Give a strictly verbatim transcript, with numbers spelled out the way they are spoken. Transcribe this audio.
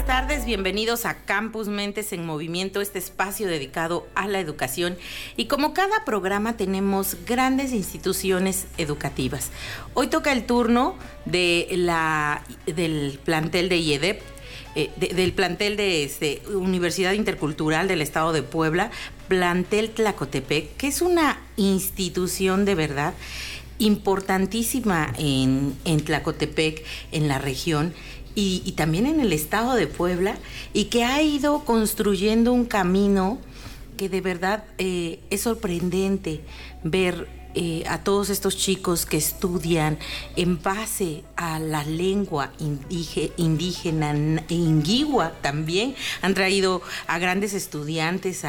buenas tardes, bienvenidos a Campus Mentes en Movimiento, este espacio dedicado a la educación. Y como cada programa tenemos grandes instituciones educativas. Hoy toca el turno de la, del plantel de I E D E P, eh, de, del plantel de este, Universidad Intercultural del Estado de Puebla, plantel Tlacotepec, que es una institución de verdad importantísima en, en Tlacotepec, en la región, y, y también en el estado de Puebla, y que ha ido construyendo un camino que de verdad eh, es sorprendente ver eh, a todos estos chicos que estudian en base a la lengua indígena, indígena inguigua también. Han traído a grandes estudiantes